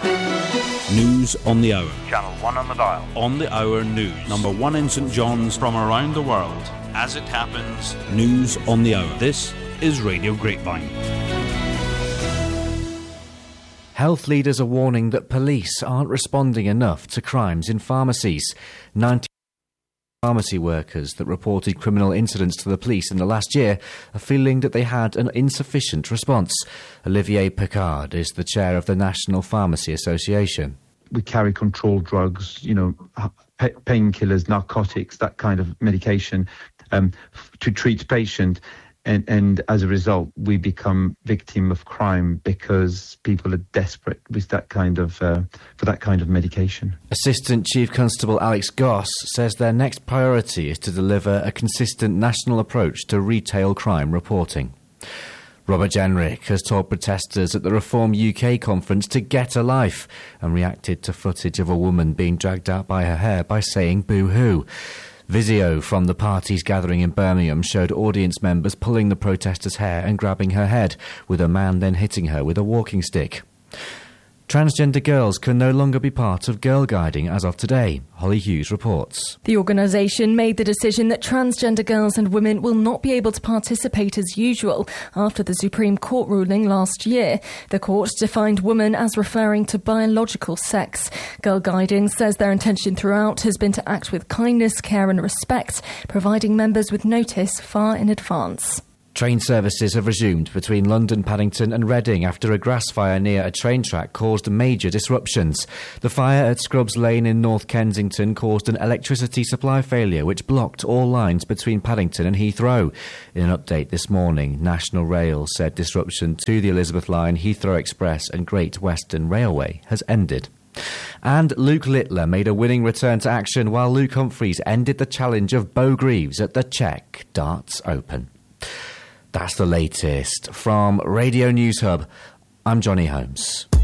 News on the hour. Channel 1 on the dial. On the hour news. Number 1 in St John's from around the world. As it happens, news on the hour. This is Radio Grapevine. Health leaders are warning that police aren't responding enough to crimes in pharmacies. 90 pharmacy workers that reported criminal incidents to the police in the last year are feeling that they had an insufficient response. Olivier Picard is the chair of the National Pharmacy Association. We carry controlled drugs, painkillers, narcotics, that kind of medication to treat patient. And as a result, we become victim of crime because people are desperate with that kind of for that kind of medication. Assistant Chief Constable Alex Goss says their next priority is to deliver a consistent national approach to retail crime reporting. Robert Jenrick has told protesters at the Reform UK conference to get a life and reacted to footage of a woman being dragged out by her hair by saying boo-hoo. Video from the party's gathering in Birmingham showed audience members pulling the protester's hair and grabbing her head, with a man then hitting her with a walking stick. Transgender girls can no longer be part of Girl Guiding as of today, Holly Hughes reports. The organisation made the decision that transgender girls and women will not be able to participate as usual after the Supreme Court ruling last year. The court defined woman as referring to biological sex. Girl Guiding says their intention throughout has been to act with kindness, care and respect, providing members with notice far in advance. Train services have resumed between London, Paddington and Reading after a grass fire near a train track caused major disruptions. The fire at Scrubs Lane in North Kensington caused an electricity supply failure which blocked all lines between Paddington and Heathrow. In an update this morning, National Rail said disruption to the Elizabeth Line, Heathrow Express and Great Western Railway has ended. And Luke Littler made a winning return to action while Luke Humphreys ended the challenge of Beau Greaves at the Czech Darts Open. That's the latest from Radio News Hub. I'm Johnny Holmes.